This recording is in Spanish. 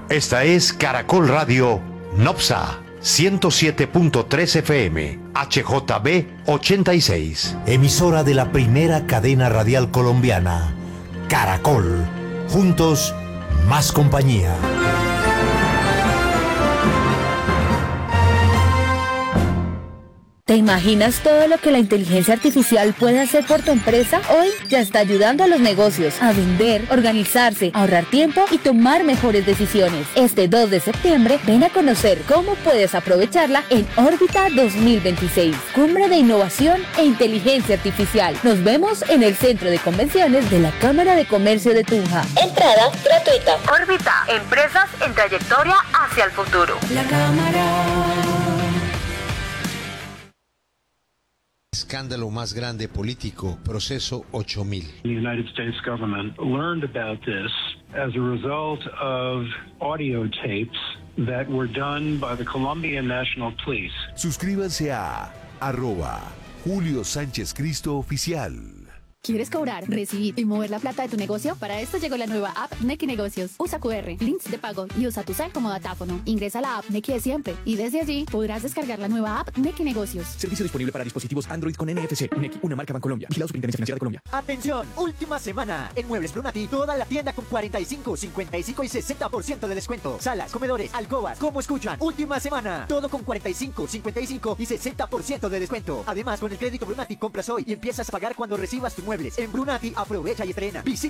Esta es Caracol Radio Nopsa 107.3 FM, HJB 86. Emisora de la primera cadena radial colombiana, Caracol. Juntos, más compañía. ¿Te imaginas todo lo que la inteligencia artificial puede hacer por tu empresa? Hoy ya está ayudando a los negocios a vender, organizarse, ahorrar tiempo y tomar mejores decisiones. Este 2 de septiembre, ven a conocer cómo puedes aprovecharla en Órbita 2026, Cumbre de Innovación e Inteligencia Artificial. Nos vemos en el Centro de Convenciones de la Cámara de Comercio de Tunja. Entrada gratuita. Órbita, empresas en trayectoria hacia el futuro. La Cámara. Escándalo más grande político, proceso 8000. The United States government learned about this as a result of audio tapes that were done by the Colombian National Police. Suscríbanse a @Julio Sánchez Cristo Oficial. ¿Quieres cobrar, recibir y mover la plata de tu negocio? Para esto llegó la nueva app Nequi Negocios. Usa QR, links de pago y usa tu cel como datáfono. Ingresa a la app Nequi de siempre y desde allí podrás descargar la nueva app Nequi Negocios. Servicio disponible para dispositivos Android con NFC. Nequi, una marca Bancolombia. Vigilado Superintendencia Financiera de Colombia. Atención, última semana. En Muebles Brunati, toda la tienda con 45, 55 y 60% de descuento. Salas, comedores, alcobas, ¿cómo escuchan? Última semana. Todo con 45, 55 y 60% de descuento. Además, con el crédito Brunati compras hoy y empiezas a pagar cuando recibas tu muebles. En Brunati, aprovecha y estrena. Visita